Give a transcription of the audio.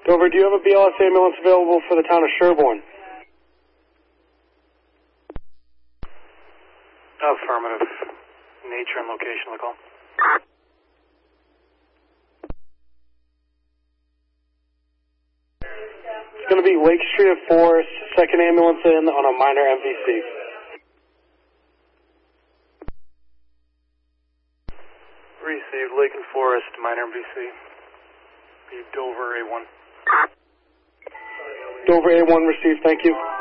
Dover, do you have a BLS ambulance available for the town of Sherborne? Affirmative. Nature and location of the call. It's going to be Lake Street at Forest, second ambulance in on a minor MVC. Received Lake and Forest, minor MVC. Dover A1. Dover A1 received, thank you.